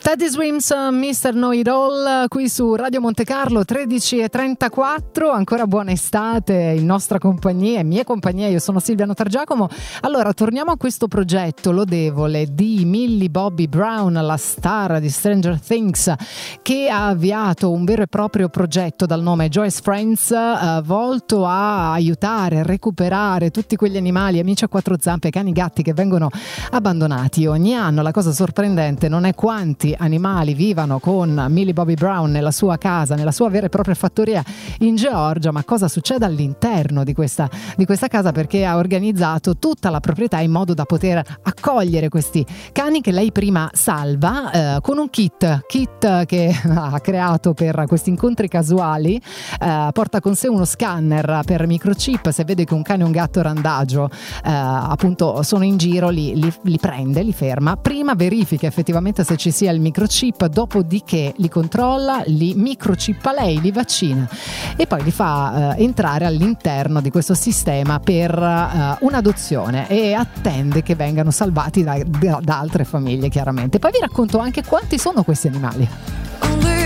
Teddy Swims, Mr. Know It All, qui su Radio Monte Carlo, 13:34. Ancora buona estate in nostra compagnia, in mia compagnia. Io sono Silvia Notargiacomo. Allora, torniamo a questo progetto lodevole di Millie Bobby Brown, la star di Stranger Things, che ha avviato un vero e proprio progetto dal nome Joy's Friends, volto a aiutare a recuperare tutti quegli animali, amici a quattro zampe, cani, gatti che vengono abbandonati ogni anno. La cosa sorprendente non è quanti animali vivano con Millie Bobby Brown nella sua casa, nella sua vera e propria fattoria in Georgia, ma cosa succede all'interno di questa casa, perché ha organizzato tutta la proprietà in modo da poter accogliere questi cani che lei prima salva con un kit che ha creato per questi incontri casuali. Porta con sé uno scanner per microchip. Se vede che un cane o un gatto randagio appunto sono in giro, li prende, li ferma, prima verifica effettivamente se ci sia il microchip, dopodiché li controlla, li microchippa lei, li vaccina e poi li fa entrare all'interno di questo sistema per un'adozione, e attende che vengano salvati da altre famiglie, chiaramente. Poi vi racconto anche quanti sono questi animali. Only